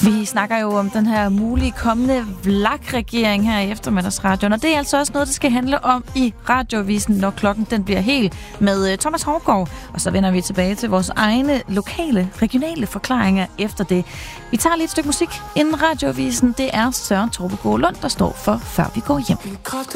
Vi snakker jo om den her mulige kommende VLAK-regering her i eftermiddagsradioen, og det er altså også noget, det skal handle om i Radioavisen, når klokken den bliver helt med Thomas Hougaard. Og så vender vi tilbage til vores egne lokale, regionale forklaringer efter det. Vi tager lige et stykke musik inden Radioavisen. Det er Søren Torpegaard Lund, der står for Før vi går hjem.